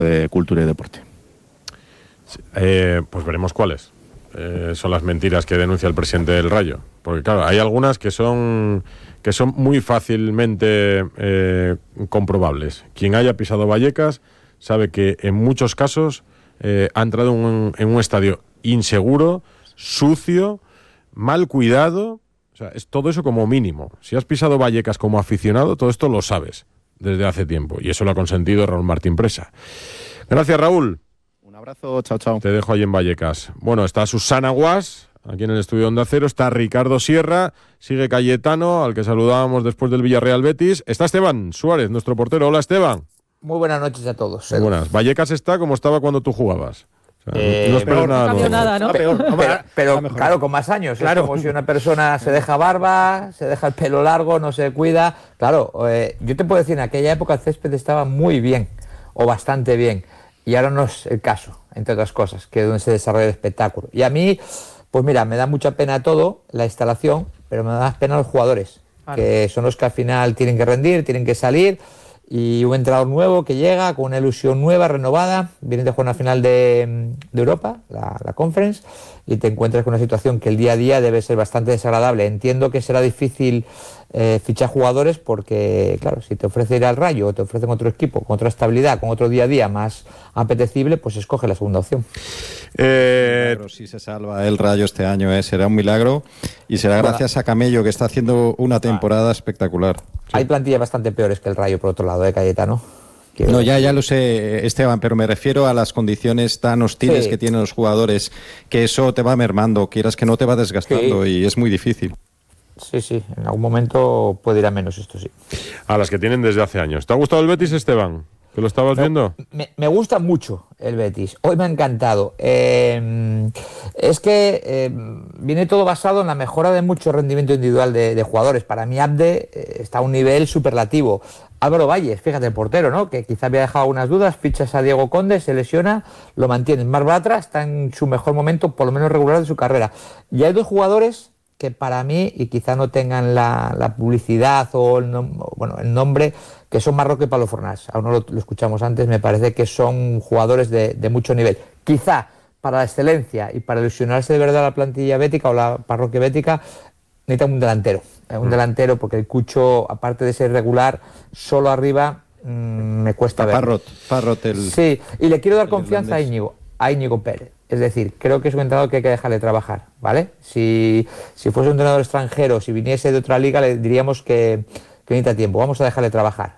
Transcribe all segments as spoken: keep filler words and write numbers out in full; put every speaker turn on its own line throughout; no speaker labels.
de cultura y deporte.
Sí, eh, pues veremos cuáles eh, son las mentiras que denuncia el presidente del Rayo, porque claro, hay algunas que son que son muy fácilmente eh, comprobables. Quien haya pisado Vallecas sabe que en muchos casos eh, ha entrado en un, en un estadio inseguro, sucio, mal cuidado. O sea, es todo eso como mínimo. Si has pisado Vallecas como aficionado, todo esto lo sabes desde hace tiempo, y eso lo ha consentido Raúl Martín Presa. Gracias, Raúl.
Un abrazo, chao, chao.
Te dejo ahí en Vallecas. Bueno, está Susana Guas, aquí en el estudio de Onda Cero, está Ricardo Sierra, sigue Cayetano, al que saludábamos después del Villarreal Betis. Está Esteban Suárez, nuestro portero. Hola, Esteban.
Muy buenas noches a todos.
Muy buenas. Vallecas está como estaba cuando tú jugabas. O sea,
eh,
no esperes nada,
no
nuevo.
nada, ¿no?
Peor, pero, pero claro, con más años. Claro. Es como si una persona se deja barba, se deja el pelo largo, no se cuida. Claro, eh, yo te puedo decir, en aquella época el césped estaba muy bien, o bastante bien. Y ahora no es el caso, entre otras cosas, que es donde se desarrolla el espectáculo. Y a mí, pues mira, me da mucha pena todo, la instalación, pero me da pena los jugadores, vale, que son los que al final tienen que rendir, tienen que salir. Y un entrenador nuevo que llega con una ilusión nueva, renovada, viene de jugar una final de, de Europa, la, la Conference, y te encuentras con una situación que el día a día debe ser bastante desagradable. Entiendo que será difícil eh, fichar jugadores porque, claro, si te ofrece ir al Rayo o te ofrecen otro equipo con otra estabilidad, con otro día a día más apetecible, pues escoge la segunda opción.
Eh... Milagro, si se salva el Rayo este año, ¿eh? Será un milagro, y será gracias a Camello, que está haciendo una temporada ah. espectacular. Sí.
Hay plantillas bastante peores que el Rayo, por otro lado, ¿eh, Cayetano?
Quiero... No, ya, ya lo sé, Esteban, pero me refiero a las condiciones tan hostiles sí. que tienen los jugadores, que eso te va mermando, quieras que no, te va desgastando, sí. y es muy difícil.
Sí, sí, en algún momento puede ir a menos, esto sí.
A las que tienen desde hace años. ¿Te ha gustado el Betis, Esteban? ¿Que lo estabas
me,
viendo?
Me, me gusta mucho el Betis. Hoy me ha encantado. Eh, es que eh, viene todo basado en la mejora de mucho rendimiento individual de, de jugadores. Para mí, Abde eh, está a un nivel superlativo. Álvaro Valles, fíjate, el portero, ¿no? Que quizá había dejado algunas dudas. Fichas a Diego Conde, se lesiona, lo mantiene. Marc Bartra está en su mejor momento, por lo menos regular, de su carrera. Y hay dos jugadores que para mí, y quizá no tengan la, la publicidad o el, nom- bueno, el nombre, que son Marroque y Pablo Fornás. Aún no lo, lo escuchamos antes, me parece que son jugadores de, de mucho nivel. Quizá para la excelencia y para ilusionarse de verdad la plantilla bética o la parroquia bética, necesita un delantero. Eh, un mm. delantero, porque el Cucho, aparte de ser regular, solo arriba mmm, me cuesta ver.
Parrot, Parrot el...
Sí, y le quiero dar confianza a Íñigo, a Íñigo Pérez. Es decir, creo que es un entrenador que hay que dejarle trabajar, ¿vale? Si, si fuese un entrenador extranjero, si viniese de otra liga, le diríamos que, que necesita tiempo. Vamos a dejarle trabajar.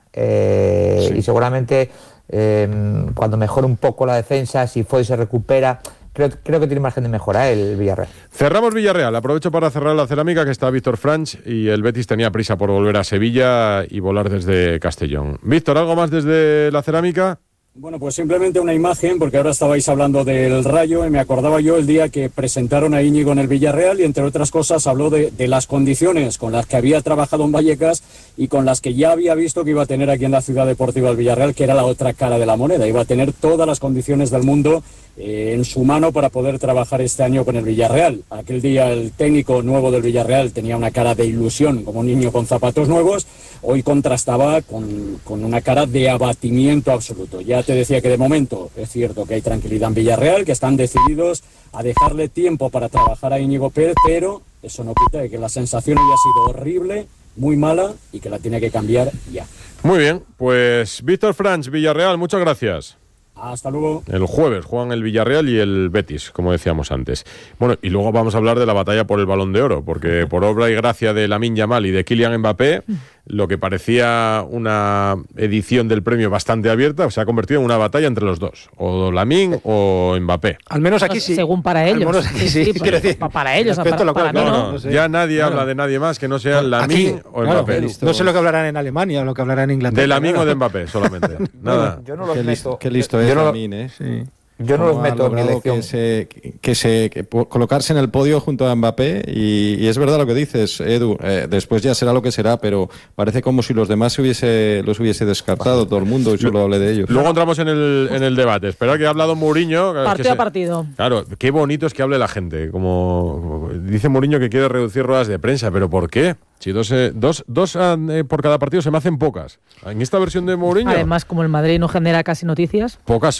Eh, sí. Y seguramente eh, cuando mejore un poco la defensa, si Foy se recupera, creo, creo que tiene margen de mejora, ¿eh? El Villarreal.
Cerramos Villarreal. Aprovecho para cerrar la cerámica, que está Víctor Franch, y el Betis tenía prisa por volver a Sevilla y volar desde Castellón. Víctor, ¿algo más desde la cerámica?
Bueno, pues simplemente una imagen, porque ahora estabais hablando del Rayo y me acordaba yo el día que presentaron a Íñigo en el Villarreal y, entre otras cosas, habló de, de las condiciones con las que había trabajado en Vallecas y con las que ya había visto que iba a tener aquí en la Ciudad Deportiva del Villarreal, que era la otra cara de la moneda. Iba a tener todas las condiciones del mundo eh, en su mano para poder trabajar este año con el Villarreal. Aquel día el técnico nuevo del Villarreal tenía una cara de ilusión, como un niño con zapatos nuevos. Hoy contrastaba con, con una cara de abatimiento absoluto. Ya te decía que de momento es cierto que hay tranquilidad en Villarreal, que están decididos a dejarle tiempo para trabajar a Íñigo Pérez, pero eso no quita de que la sensación haya sido horrible, muy mala, y que la tiene que cambiar ya.
Muy bien, pues Víctor Franch, Villarreal, muchas gracias.
Hasta luego.
El jueves juegan el Villarreal y el Betis, como decíamos antes. Bueno, y luego vamos a hablar de la batalla por el Balón de Oro, porque por obra y gracia de Lamine Yamal y de Kylian Mbappé, lo que parecía una edición del premio bastante abierta se ha convertido en una batalla entre los dos, o Lamine o Mbappé.
Al menos aquí sí. Según para ellos.
Al menos aquí sí.
sí para,
decir,
para ellos, para, para, para
no,
no,
no, no sé. Ya nadie claro. habla de nadie más que no sea Lamine aquí, o Mbappé.
Claro, no sé lo que hablarán en Alemania o lo que hablarán en Inglaterra.
De Lamine o de Mbappé solamente. Nada.
Yo no los
qué
meto.
Listo, qué listo es
no
Lamine, ¿eh? Sí.
Yo no los meto en mi elección.
Que se, que se que colocarse en el podio junto a Mbappé y, y es verdad lo que dices, Edu, eh, después ya será lo que será, pero parece como si los demás se hubiese, los hubiese descartado todo el mundo y solo hable de ellos.
Luego entramos en el, en el debate. Espera que ha hablado Mourinho.
Partido
se,
a partido.
Claro, qué bonito es que hable la gente. Como dice Mourinho que quiere reducir ruedas de prensa, pero ¿por qué? Si dos, eh, dos, dos eh, por cada partido se me hacen pocas. En esta versión de Mourinho.
Además, como el Madrid no genera casi noticias.
Pocas